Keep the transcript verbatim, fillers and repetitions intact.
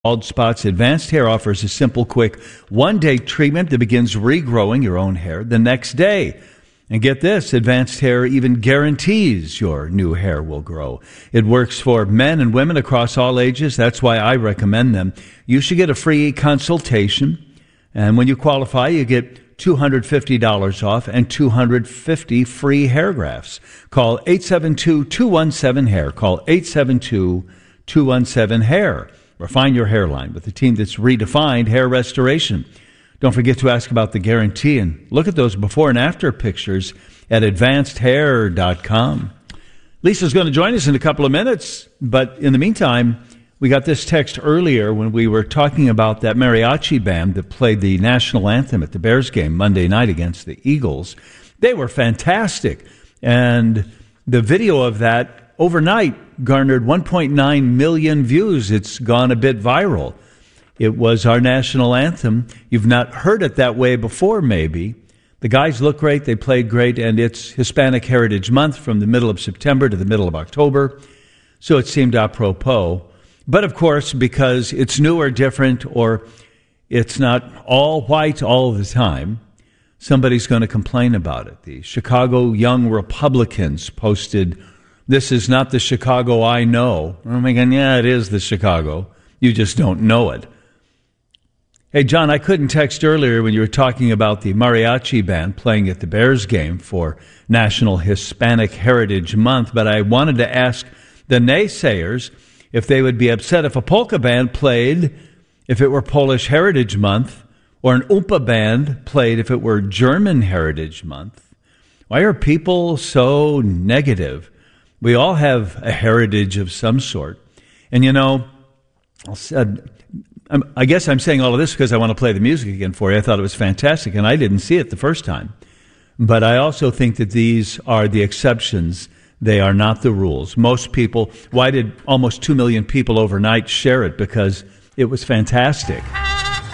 Bald spots. Advanced Hair offers a simple, quick, one-day treatment that begins regrowing your own hair the next day. And get this, Advanced Hair even guarantees your new hair will grow. It works for men and women across all ages. That's why I recommend them. You should get a free consultation. And when you qualify, you get two hundred fifty dollars off and two hundred fifty free hair grafts. Call eight seven two, two one seven, hair. Call eight seven two, two one seven, hair. Refine your hairline with a team that's redefined hair restoration. Don't forget to ask about the guarantee and look at those before and after pictures at advanced hair dot com. Lisa's going to join us in a couple of minutes, but in the meantime, we got this text earlier when we were talking about that mariachi band that played the national anthem at the Bears game Monday night against the Eagles. They were fantastic, and the video of that overnight garnered one point nine million views. It's gone a bit viral. It was our national anthem. You've not heard it that way before, maybe. The guys look great. They played great. And it's Hispanic Heritage Month from the middle of September to the middle of October. So it seemed apropos. But, of course, because it's new or different or it's not all white all the time, somebody's going to complain about it. The Chicago Young Republicans posted, "This is not the Chicago I know." I'm thinking, yeah, it is the Chicago. You just don't know it. Hey, John, I couldn't text earlier when you were talking about the mariachi band playing at the Bears game for National Hispanic Heritage Month, but I wanted to ask the naysayers if they would be upset if a polka band played if it were Polish Heritage Month or an Oompa band played if it were German Heritage Month. Why are people so negative? We all have a heritage of some sort. And, you know, I guess I'm saying all of this because I want to play the music again for you. I thought it was fantastic, and I didn't see it the first time. But I also think that these are the exceptions. They are not the rules. Most people, why did almost two million people overnight share it? Because it was fantastic.